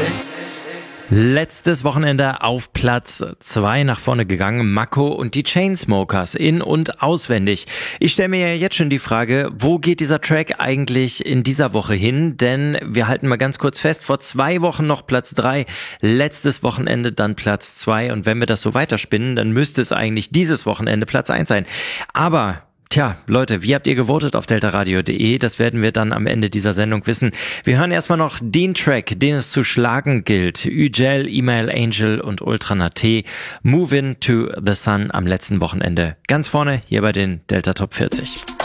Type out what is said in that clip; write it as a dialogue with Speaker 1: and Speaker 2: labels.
Speaker 1: Letztes Wochenende auf Platz 2 nach vorne gegangen, Mako und die Chainsmokers, in- und auswendig. Ich stelle mir ja jetzt schon die Frage, wo geht dieser Track eigentlich in dieser Woche hin? Denn wir halten mal ganz kurz fest, vor 2 Wochen noch Platz 3, letztes Wochenende dann Platz 2. Und wenn wir das so weiterspinnen, dann müsste es eigentlich dieses Wochenende Platz 1 sein. Aber tja, Leute, wie habt ihr gewotet auf deltaradio.de? Das werden wir dann am Ende dieser Sendung wissen. Wir hören erstmal noch den Track, den es zu schlagen gilt. Ügel, Email Angel und Ultranat T. Move In to the Sun am letzten Wochenende. Ganz vorne hier bei den Delta Top 40.